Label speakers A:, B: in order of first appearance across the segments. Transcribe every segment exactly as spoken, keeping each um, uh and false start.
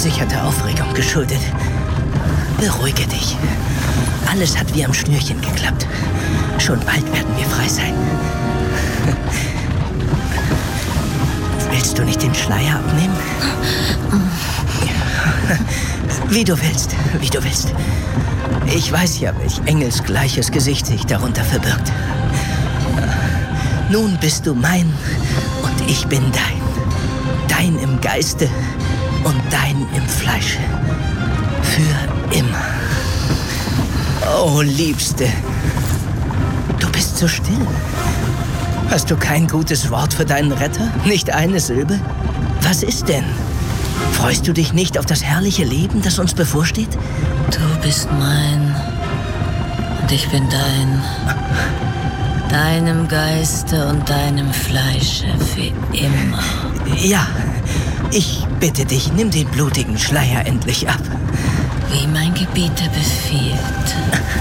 A: sicher der Aufregung geschuldet. Beruhige dich. Alles hat wie am Schnürchen geklappt. Schon bald werden wir frei sein. Willst du nicht den Schleier abnehmen? Wie du willst, wie du willst. Ich weiß ja, welch engelsgleiches Gesicht sich darunter verbirgt. Nun bist du mein und ich bin dein. Dein im Geiste und dein im Fleische. Für immer. Oh, Liebste. Du bist so still. Hast du kein gutes Wort für deinen Retter? Nicht eine Silbe? Was ist denn? Freust du dich nicht auf das herrliche Leben, das uns bevorsteht?
B: Du bist mein und ich bin dein. Deinem Geiste und deinem Fleische für immer.
A: Ja, ich bitte dich, nimm den blutigen Schleier endlich ab.
B: Wie mein Gebieter befiehlt.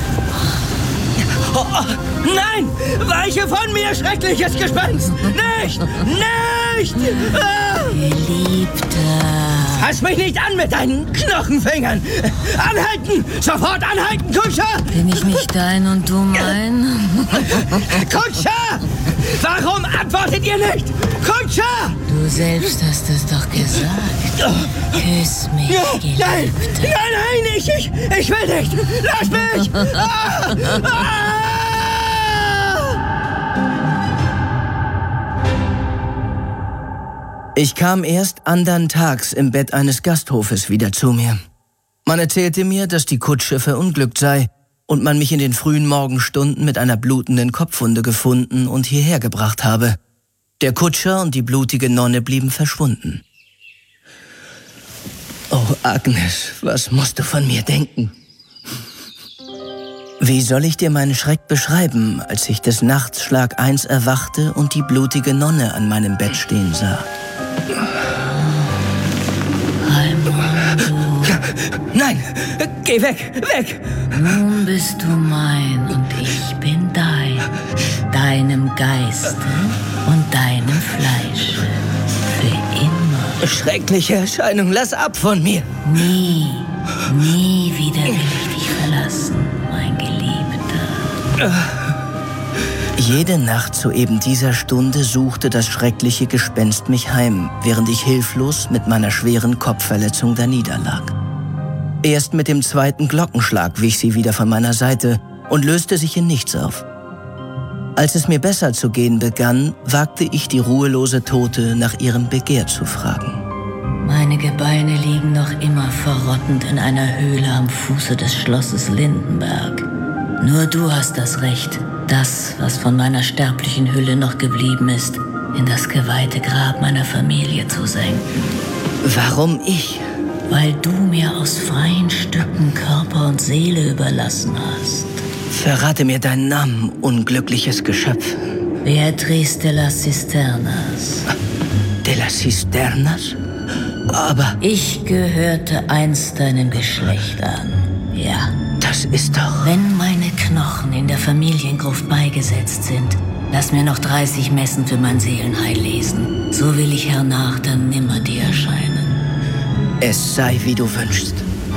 A: Oh, oh, nein! Weiche von mir, schreckliches Gespenst! Nicht! Nicht! Ah!
B: Geliebter!
A: Fass mich nicht an mit deinen Knochenfingern! Anhalten! Sofort anhalten, Kutscher!
B: Bin ich nicht dein und du mein?
A: Kutscher! Warum antwortet ihr nicht? Kutscher!
B: Du selbst hast es doch gesagt. Küss mich, Geliebter.
A: Nein! Nein, nein! Ich, ich, ich will nicht! Lass mich! Ah! Ah! Ich kam erst andern Tags im Bett eines Gasthofes wieder zu mir. Man erzählte mir, dass die Kutsche verunglückt sei und man mich in den frühen Morgenstunden mit einer blutenden Kopfwunde gefunden und hierher gebracht habe. Der Kutscher und die blutige Nonne blieben verschwunden. Oh, Agnes, was musst du von mir denken? Wie soll ich dir meinen Schreck beschreiben, als ich des Nachts Schlag eins erwachte und die blutige Nonne an meinem Bett stehen sah? Nein, geh weg, weg!
B: Nun bist du mein und ich bin dein, deinem Geiste und deinem Fleische für immer.
A: Schreckliche Erscheinung, lass ab von mir!
B: Nie, nie wieder will ich dich verlassen, mein Geliebter.
A: Jede Nacht zu eben dieser Stunde suchte das schreckliche Gespenst mich heim, während ich hilflos mit meiner schweren Kopfverletzung daniederlag. Erst mit dem zweiten Glockenschlag wich sie wieder von meiner Seite und löste sich in nichts auf. Als es mir besser zu gehen begann, wagte ich die ruhelose Tote nach ihrem Begehr zu fragen.
B: Meine Gebeine liegen noch immer verrottend in einer Höhle am Fuße des Schlosses Lindenberg. Nur du hast das Recht, das, was von meiner sterblichen Hülle noch geblieben ist, in das geweihte Grab meiner Familie zu senken.
A: Warum ich?
B: Weil du mir aus freien Stücken Körper und Seele überlassen hast.
A: Verrate mir deinen Namen, unglückliches Geschöpf.
B: Beatrice de las Cisternas.
A: De las Cisternas? Aber...
B: Ich gehörte einst deinem Geschlecht an, ja.
A: Das ist doch...
B: Wenn meine Knochen in der Familiengruft beigesetzt sind, lass mir noch dreißig Messen für mein Seelenheil lesen. So will ich hernach dann nimmer dir erscheinen.
A: Es sei, wie du wünschst.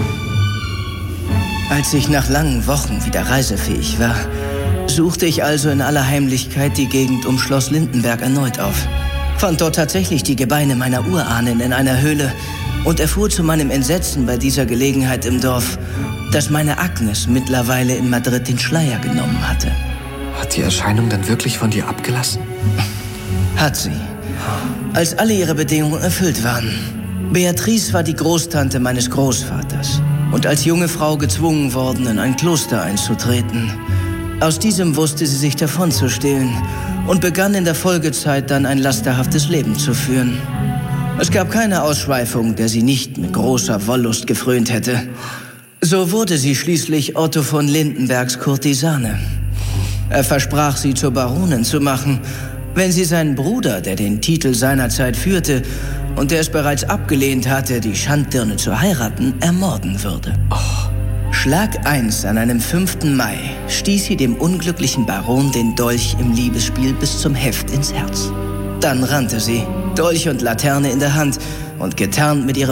A: Als ich nach langen Wochen wieder reisefähig war, suchte ich also in aller Heimlichkeit die Gegend um Schloss Lindenberg erneut auf. Fand dort tatsächlich die Gebeine meiner Urahnen in einer Höhle und erfuhr zu meinem Entsetzen bei dieser Gelegenheit im Dorf, dass meine Agnes mittlerweile in Madrid den Schleier genommen hatte.
C: Hat die Erscheinung dann wirklich von dir abgelassen?
A: Hat sie. Als alle ihre Bedingungen erfüllt waren. Beatrice war die Großtante meines Großvaters und als junge Frau gezwungen worden, in ein Kloster einzutreten. Aus diesem wusste sie sich davonzustehlen und begann in der Folgezeit dann ein lasterhaftes Leben zu führen. Es gab keine Ausschweifung, der sie nicht mit großer Wollust gefrönt hätte. So wurde sie schließlich Otto von Lindenbergs Kurtisane. Er versprach, sie zur Baronin zu machen, wenn sie seinen Bruder, der den Titel seinerzeit führte und der es bereits abgelehnt hatte, die Schanddirne zu heiraten, ermorden würde. Oh. Schlag eins an einem fünften Mai stieß sie dem unglücklichen Baron den Dolch im Liebesspiel bis zum Heft ins Herz. Dann rannte sie, Dolch und Laterne in der Hand und getarnt mit ihrem